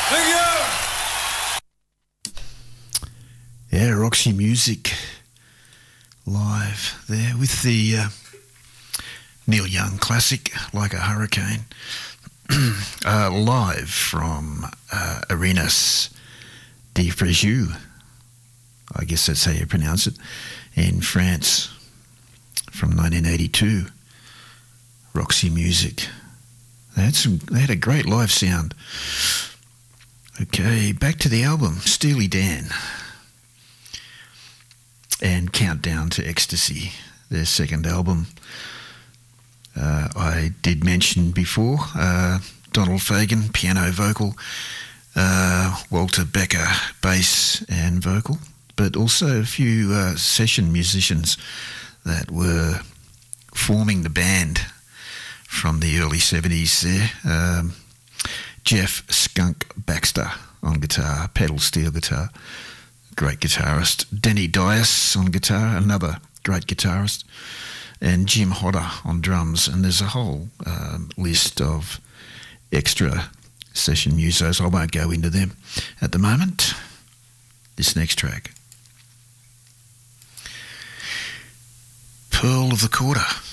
Thank you. Yeah, Roxy Music live there with the Neil Young classic, Like a Hurricane, live from Arenas de Fréjus, I guess that's how you pronounce it, in France from 1982. Roxy Music. They had a great live sound. Okay, back to the album, Steely Dan and Countdown to Ecstasy, their second album. I did mention before Donald Fagen, piano vocal, Walter Becker, bass and vocal, but also a few session musicians that were forming the band from the early 70s there. Jeff Skunk Baxter on guitar, pedal steel guitar, great guitarist. Denny Dias on guitar, another great guitarist. And Jim Hodder on drums. And there's a whole list of extra session musos. I won't go into them at the moment. This next track, Pearl of the Quarter.